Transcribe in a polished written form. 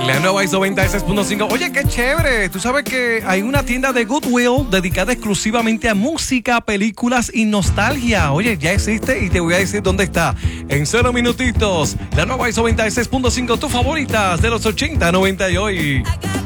La nueva ISO 96.5. Oye, qué chévere. Tú sabes que hay una tienda de Goodwill dedicada exclusivamente a música, películas y nostalgia. Oye, ya existe y te voy a decir dónde está. En 0 minutitos. La nueva ISO 96.5, tus favoritas de los 80, 90 y hoy.